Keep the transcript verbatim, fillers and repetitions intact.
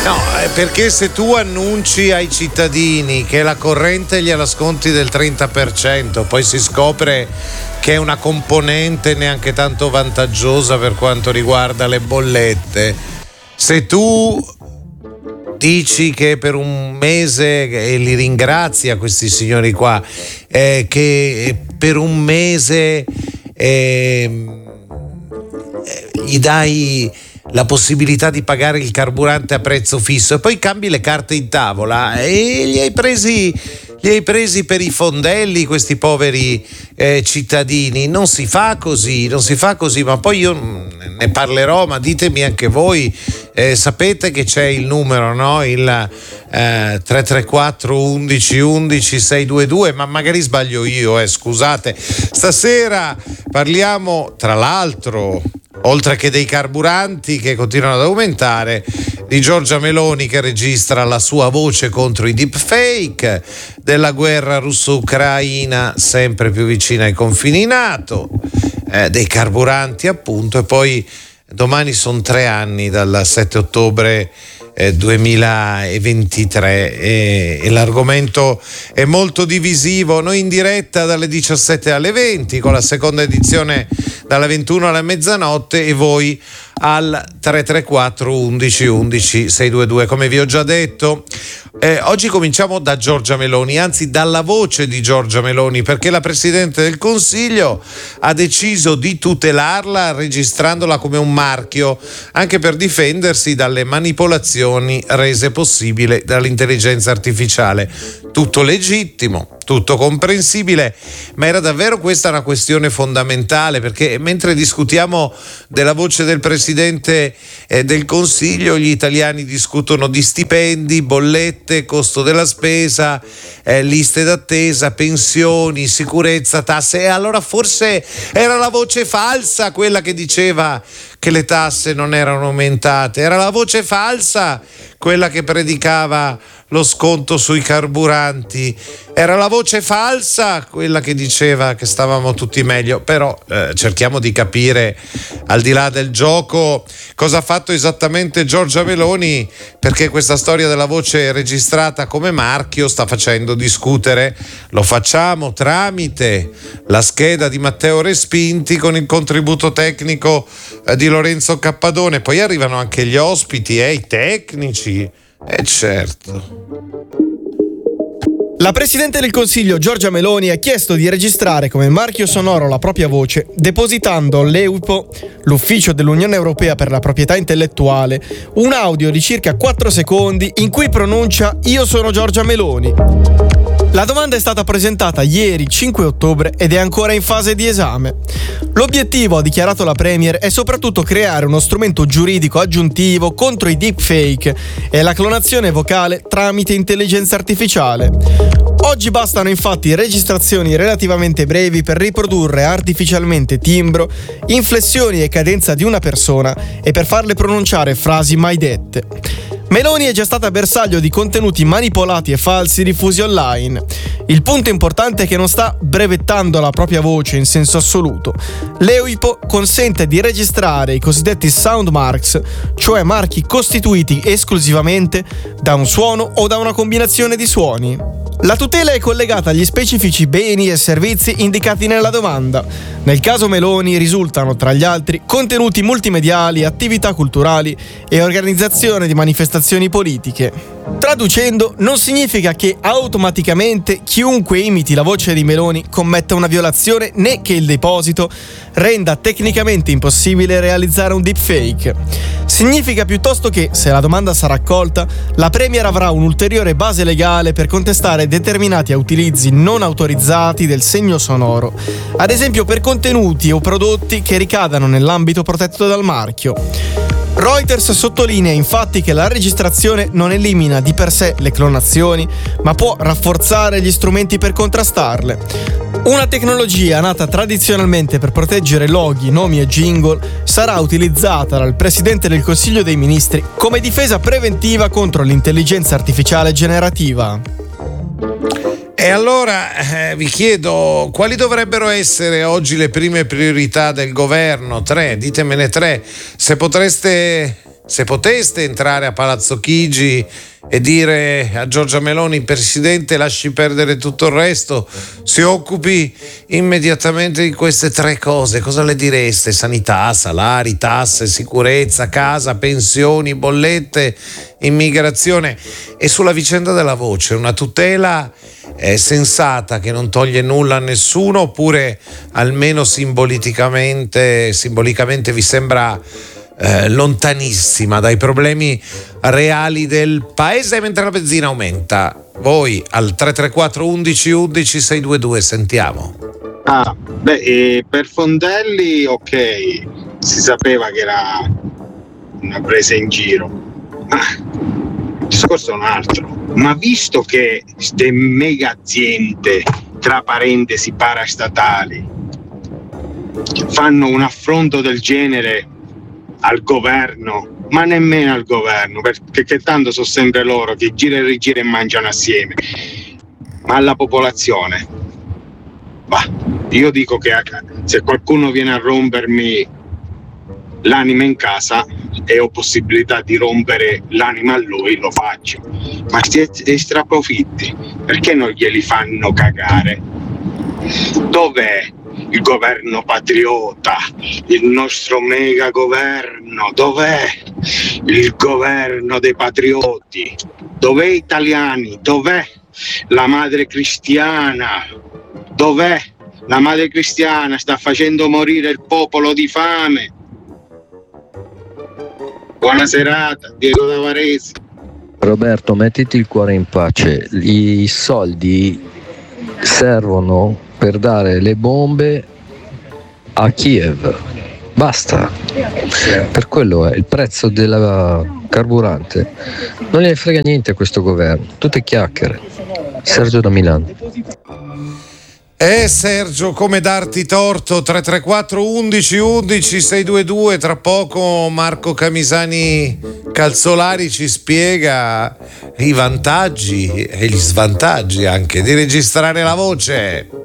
No, perché se tu annunci ai cittadini che la corrente gliela sconti del trenta per cento, poi si scopre che è una componente neanche tanto vantaggiosa per quanto riguarda le bollette. Se tu dici che per un mese, e li ringrazia questi signori qua, eh, che per un mese eh, gli dai la possibilità di pagare il carburante a prezzo fisso e poi cambi le carte in tavola e li hai presi li hai presi per i fondelli questi poveri eh, cittadini. Non si fa così, non si fa così, ma poi io ne parlerò, ma ditemi anche voi, eh, sapete che c'è il numero, no? Il eh, tre tre quattro undici undici seicentoventidue, ma magari sbaglio io, eh, scusate. Stasera parliamo, tra l'altro, oltre che dei carburanti che continuano ad aumentare, di Giorgia Meloni che registra la sua voce contro i deepfake, della guerra russo-ucraina sempre più vicina ai confini NATO, eh, dei carburanti appunto, e poi domani sono tre anni dal sette ottobre eh, duemilaventitré e, e l'argomento è molto divisivo. Noi in diretta dalle diciassette alle venti con la seconda edizione dalle ventuno alla mezzanotte e voi al tre tre quattro undici undici seicentoventidue. Come vi ho già detto, eh, oggi cominciamo da Giorgia Meloni, anzi dalla voce di Giorgia Meloni, perché la Presidente del Consiglio ha deciso di tutelarla registrandola come un marchio, anche per difendersi dalle manipolazioni rese possibile dall'intelligenza artificiale. Tutto legittimo, tutto comprensibile, ma era davvero questa una questione fondamentale, perché mentre discutiamo della voce del Presidente eh, del Consiglio, gli italiani discutono di stipendi, bollette, costo della spesa, eh, liste d'attesa, pensioni, sicurezza, tasse, e allora forse era la voce falsa quella che diceva che le tasse non erano aumentate, era la voce falsa quella che predicava lo sconto sui carburanti, era la voce falsa quella che diceva che stavamo tutti meglio. Però eh, cerchiamo di capire, al di là del gioco, cosa ha fatto esattamente Giorgia Meloni, perché questa storia della voce registrata come marchio sta facendo discutere. Lo facciamo tramite la scheda di Matteo Respinti con il contributo tecnico eh, di Lorenzo Cappadone, poi arrivano anche gli ospiti e eh, i tecnici. Eh certo. La Presidente del Consiglio Giorgia Meloni ha chiesto di registrare come marchio sonoro la propria voce, depositando all'E U P O, l'Ufficio dell'Unione Europea per la Proprietà Intellettuale, un audio di circa quattro secondi in cui pronuncia "Io sono Giorgia Meloni". La domanda è stata presentata ieri cinque ottobre ed è ancora in fase di esame. L'obiettivo, ha dichiarato la Premier, è soprattutto creare uno strumento giuridico aggiuntivo contro i deepfake e la clonazione vocale tramite intelligenza artificiale. Oggi bastano infatti registrazioni relativamente brevi per riprodurre artificialmente timbro, inflessioni e cadenza di una persona e per farle pronunciare frasi mai dette. Meloni è già stata bersaglio di contenuti manipolati e falsi diffusi online. Il punto importante è che non sta brevettando la propria voce in senso assoluto. L'E U P O consente di registrare i cosiddetti sound marks, cioè marchi costituiti esclusivamente da un suono o da una combinazione di suoni. La tutela è collegata agli specifici beni e servizi indicati nella domanda. Nel caso Meloni risultano, tra gli altri, contenuti multimediali, attività culturali e organizzazione di manifestazioni politiche. Traducendo, non significa che automaticamente chiunque imiti la voce di Meloni commetta una violazione, né che il deposito renda tecnicamente impossibile realizzare un deepfake. Significa piuttosto che, se la domanda sarà accolta, la Premier avrà un'ulteriore base legale per contestare determinati utilizzi non autorizzati del segno sonoro, ad esempio per contenuti o prodotti che ricadano nell'ambito protetto dal marchio. Reuters sottolinea infatti che la registrazione non elimina di per sé le clonazioni, ma può rafforzare gli strumenti per contrastarle. Una tecnologia nata tradizionalmente per proteggere loghi, nomi e jingle sarà utilizzata dal Presidente del Consiglio dei Ministri come difesa preventiva contro l'intelligenza artificiale generativa. E allora eh, vi chiedo, quali dovrebbero essere oggi le prime priorità del governo? Tre, ditemene tre. Se potreste se poteste entrare a Palazzo Chigi e dire a Giorgia Meloni: Presidente, lasci perdere tutto il resto, si occupi immediatamente di queste tre cose, cosa le direste? Sanità, salari, tasse, sicurezza, casa, pensioni, bollette, immigrazione. E sulla vicenda della voce, una tutela eh, sensata che non toglie nulla a nessuno, oppure almeno simbolicamente, simbolicamente vi sembra Eh, lontanissima dai problemi reali del paese, mentre la benzina aumenta? Voi al tre tre quattro undici undici sei due due, sentiamo. Ah, beh, eh, per Fondelli ok, si sapeva che era una presa in giro, ma il discorso è un altro. Ma visto che ste mega aziende, tra parentesi parastatali, fanno un affronto del genere al governo, ma nemmeno al governo, perché tanto sono sempre loro che gira e rigira e mangiano assieme, ma alla popolazione, bah, io dico che se qualcuno viene a rompermi l'anima in casa e ho possibilità di rompere l'anima a lui, lo faccio. Ma sti extra profitti perché non glieli fanno cagare? Dov'è il governo patriota, il nostro mega governo? Dov'è il governo dei patrioti? Dov'è italiani? Dov'è la madre cristiana? Dov'è la madre cristiana? Sta facendo morire il popolo di fame. Buona serata, Diego da Varese. Roberto, mettiti il cuore in pace, i soldi servono per dare le bombe a Kiev, basta. Per quello è il prezzo del carburante, non gliene frega niente a questo governo, tutte chiacchiere. Sergio da Milano. Eh Sergio, come darti torto? Tre tre quattro undici undici sei due due. Tra poco Marco Camisani Calzolari ci spiega i vantaggi e gli svantaggi anche di registrare la voce.